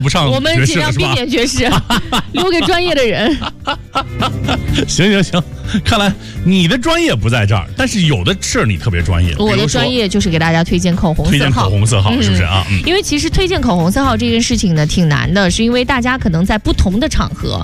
不上我们尽量避免爵士，留给专业的人。 行，看来你的专业不在这儿，但是有的是你特别专业。 我的专业就是给大家推荐口红色号， 推荐口红色号，是不是啊？ 因为其实推荐口红色号这件事情呢挺难的，是因为大家可能在不同的场合